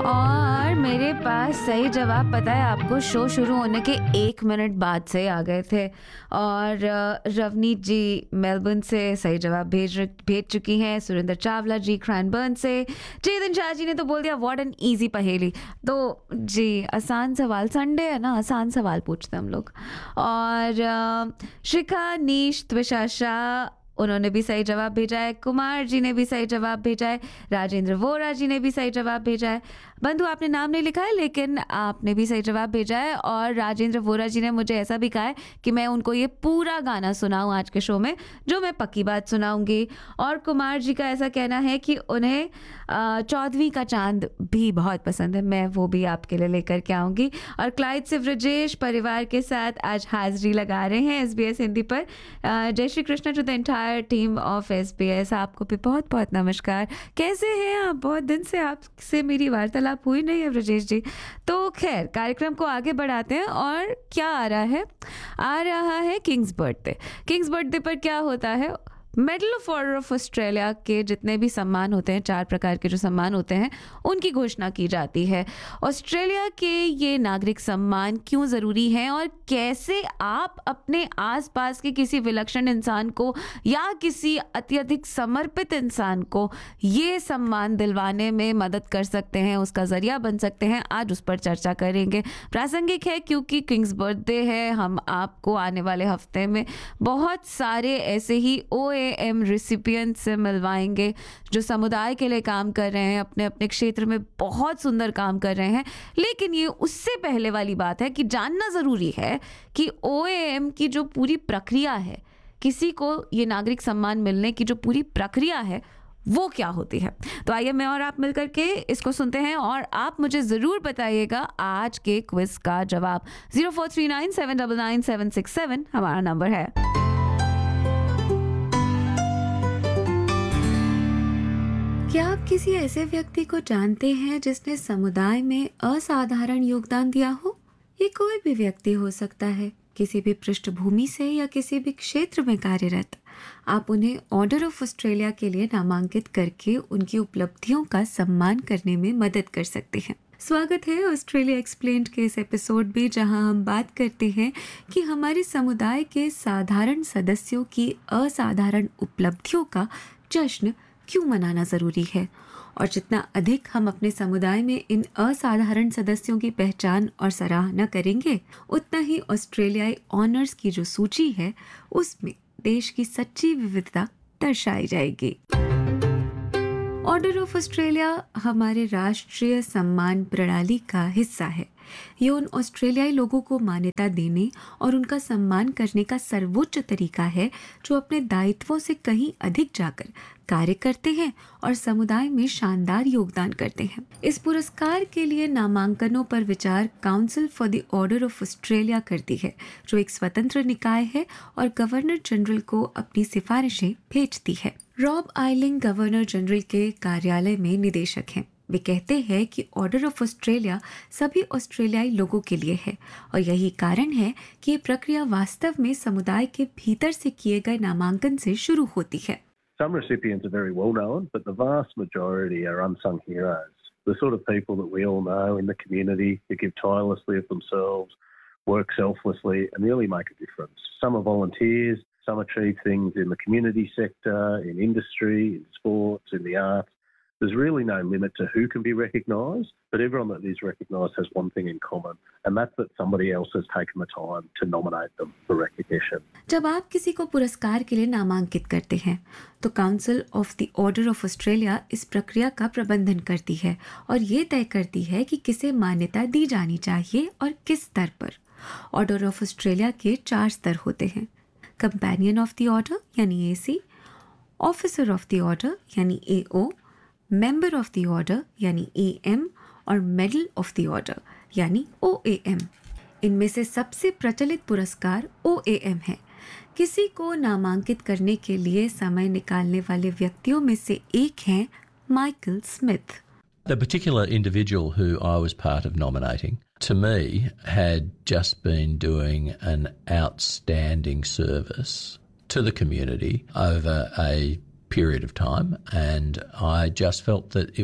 और मेरे पास सही जवाब पता है आपको शो शुरू होने के 1 मिनट बाद से आ गए थे। और रवनीत जी मेलबर्न से सही जवाब भेज चुकी हैं। सुरेंद्र चावला जी क्रैनबर्न से। चेतन शाह जी ने तो बोल दिया व्हाट एन इजी पहेली। तो जी आसान सवाल, संडे है ना, आसान सवाल पूछते हैं हम लोग। और शिखा नीश त्विषा शाह, उन्होंने भी सही जवाब भेजा है। कुमार जी ने भी सही जवाब भेजा है। राजेंद्र वोरा जी ने भी सही जवाब भेजा है। बंधु आपने नाम नहीं लिखा है लेकिन आपने भी सही जवाब भेजा है। और राजेंद्र वोरा जी ने मुझे ऐसा भी कहा है कि मैं उनको ये पूरा गाना सुनाऊं आज के शो में, जो मैं पक्की बात सुनाऊंगी। और कुमार जी का ऐसा कहना है कि उन्हें 14वीं का चांद भी बहुत पसंद है, मैं वो भी आपके लिए लेकर के आऊंगी। और क्लाइड से ब्रजेश परिवार के साथ आज हाजिरी लगा रहे हैं SBS हिंदी पर। जय Shri Krishna to the entire team of SBS। आपको भी बहुत बहुत नमस्कार। कैसे हैं आप? बहुत दिन से आपसे मेरी वार्तालाप हुई नहीं है ब्रजेश जी। तो खैर कार्यक्रम को आगे बढ़ाते हैं। और क्या आ रहा है किंग्स बर्थडे। किंग्स बर्थडे पर क्या होता है, medal of order of Australia के जितने भी सम्मान होते हैं, 4 प्रकार के जो सम्मान होते हैं, उनकी घोषणा की जाती है। ऑस्ट्रेलिया के ये नागरिक सम्मान क्यों ज़रूरी हैं और कैसे आप अपने आसपास के किसी विलक्षण इंसान को या किसी अत्यधिक समर्पित इंसान को ये सम्मान दिलवाने में मदद कर सकते हैं, उसका ज़रिया बन सकते हैं, आज उस पर चर्चा करेंगे। प्रासंगिक है क्योंकि किंग्स बर्थडे है। हम आपको आने वाले हफ्ते में बहुत सारे ऐसे ही OAM रिसिपिएंट से मिलवाएंगे जो समुदाय के लिए काम कर रहे हैं, अपने अपने क्षेत्र में बहुत सुंदर काम कर रहे हैं। लेकिन ये उससे पहले वाली बात है कि जानना ज़रूरी है कि OAM की जो पूरी प्रक्रिया है, किसी को ये नागरिक सम्मान मिलने की जो पूरी प्रक्रिया है वो क्या होती है। तो आइए मैं और आप मिलकर के इसको सुनते हैं और आप मुझे ज़रूर बताइएगा आज के क्विज का जवाब। 0439799767 हमारा नंबर है। क्या आप किसी ऐसे व्यक्ति को जानते हैं जिसने समुदाय में असाधारण योगदान दिया हो? ये कोई भी व्यक्ति हो सकता है, किसी भी पृष्ठभूमि से या किसी भी क्षेत्र में कार्यरत। आप उन्हें ऑर्डर ऑफ ऑस्ट्रेलिया के लिए नामांकित करके उनकी उपलब्धियों का सम्मान करने में मदद कर सकते हैं। स्वागत है ऑस्ट्रेलिया एक्सप्लेन्ड के इस एपिसोड में, जहां हम बात करते हैं कि हमारे समुदाय के साधारण सदस्यों की असाधारण उपलब्धियों का जश्न क्यों मनाना ज़रूरी है। और जितना अधिक हम अपने समुदाय में इन असाधारण सदस्यों की पहचान और सराहना करेंगे, उतना ही ऑस्ट्रेलियाई ऑनर्स की जो सूची है उसमें देश की सच्ची विविधता दर्शाई जाएगी। ऑर्डर ऑफ ऑस्ट्रेलिया हमारे राष्ट्रीय सम्मान प्रणाली का हिस्सा है। ये उन ऑस्ट्रेलियाई लोगों को मान्यता देने और उनका सम्मान करने का सर्वोच्च तरीका है जो अपने दायित्वों से कहीं अधिक जाकर कार्य करते हैं और समुदाय में शानदार योगदान करते हैं। इस पुरस्कार के लिए नामांकनों पर विचार council for the order of Australia करती है, जो एक स्वतंत्र निकाय है और गवर्नर जनरल को अपनी सिफारिशें भेजती है। रॉब आइलिंग गवर्नर जनरल के कार्यालय में निदेशक हैं। वे कहते हैं कि ऑर्डर ऑफ ऑस्ट्रेलिया सभी ऑस्ट्रेलियाई लोगों के लिए है और यही कारण है कि ये प्रक्रिया वास्तव में समुदाय के भीतर से किए गए नामांकन से शुरू होती है। Some recipients are very well known, but the vast majority are unsung heroes. The sort of people that we all know in the community who give tirelessly of themselves, work selflessly and really make a difference. Some are volunteers, some achieve things in the community sector, in industry, in sports, in the arts. There's really no limit to who can be recognised, but everyone that is recognised has one thing in common, and that's that somebody else has taken the time to nominate them for recognition. जब आप किसी को पुरस्कार के लिए नामांकित करते हैं तो council of the order of Australia इस प्रक्रिया का प्रबंधन करती है और ये तय करती है कि किसे मान्यता दी जानी चाहिए और किस स्तर पर। ऑर्डर ऑफ ऑस्ट्रेलिया के 4 स्तर होते हैं: कंपेनियन ऑफ द ऑर्डर यानी AC, officer of the order यानी AO, member of the order यानी AM और मेडल ऑफ द ऑर्डर यानी OAM। इनमें से सबसे प्रचलित पुरस्कार OAM है। किसी को नामांकित करने के लिए समय निकालने वाले व्यक्तियों में से एक हैं Michael Smith. The particular individual who I was part of nominating, to me, had just been doing an outstanding service to the community over a period of time, and I just felt that it